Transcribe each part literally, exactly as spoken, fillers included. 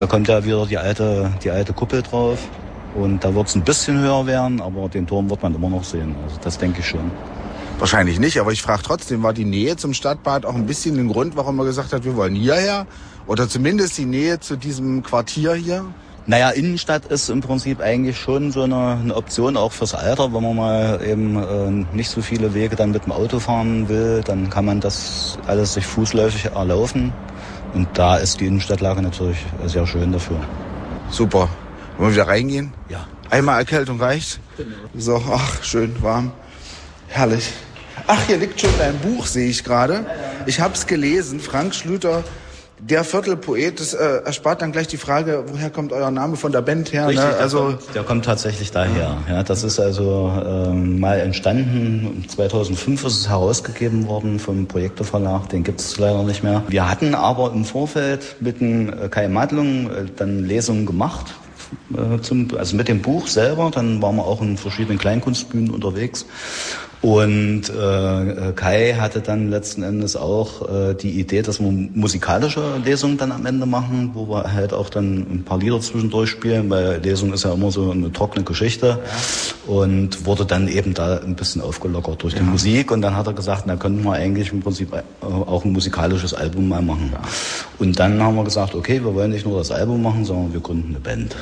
Da kommt ja wieder die alte, die alte Kuppel drauf. Und da wird es ein bisschen höher werden, aber den Turm wird man immer noch sehen. Also das denke ich schon. Wahrscheinlich nicht, aber ich frage trotzdem, war die Nähe zum Stadtbad auch ein bisschen ein Grund, warum man gesagt hat, wir wollen hierher? Oder zumindest die Nähe zu diesem Quartier hier? Naja, Innenstadt ist im Prinzip eigentlich schon so eine, eine Option auch fürs Alter. Wenn man mal eben äh, nicht so viele Wege dann mit dem Auto fahren will, dann kann man das alles sich fußläufig erlaufen. Und da ist die Innenstadtlage natürlich sehr schön dafür. Super. Wollen wir wieder reingehen? Ja. Einmal Erkältung reicht? Genau. So, ach, schön warm. Herrlich. Ach, hier liegt schon dein Buch, sehe ich gerade. Ich habe es gelesen. Frank Schlüter, der Viertelpoet. Das äh, erspart dann gleich die Frage, woher kommt euer Name von der Band her? Richtig, ne? Also der, kommt, der kommt tatsächlich daher. Ja, das ist also ähm, mal entstanden. zweitausendfünf ist es herausgegeben worden vom Projekte Verlag. Den gibt es leider nicht mehr. Wir hatten aber im Vorfeld mit dem Kai Madlung äh, dann Lesungen gemacht. Zum, also mit dem Buch selber, dann waren wir auch in verschiedenen Kleinkunstbühnen unterwegs. Und äh, Kai hatte dann letzten Endes auch äh, die Idee, dass wir musikalische Lesungen dann am Ende machen, wo wir halt auch dann ein paar Lieder zwischendurch spielen, weil Lesung ist ja immer so eine trockene Geschichte. Ja. Und wurde dann eben da ein bisschen aufgelockert durch die ja. Musik. Und dann hat er gesagt, na könnten wir eigentlich im Prinzip auch ein musikalisches Album mal machen. Ja. Und dann haben wir gesagt, okay, wir wollen nicht nur das Album machen, sondern wir gründen eine Band.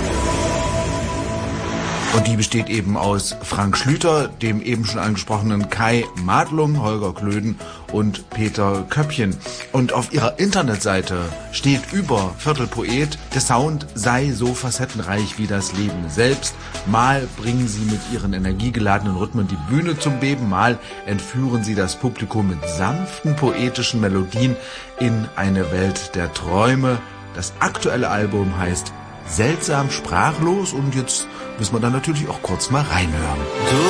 Und die besteht eben aus Frank Schlüter, dem eben schon angesprochenen Kai Madlung, Holger Klöden und Peter Köppchen. Und auf ihrer Internetseite steht über Viertelpoet, der Sound sei so facettenreich wie das Leben selbst. Mal bringen sie mit ihren energiegeladenen Rhythmen die Bühne zum Beben, mal entführen sie das Publikum mit sanften poetischen Melodien in eine Welt der Träume. Das aktuelle Album heißt Seltsam sprachlos und jetzt müssen wir dann natürlich auch kurz mal reinhören. So.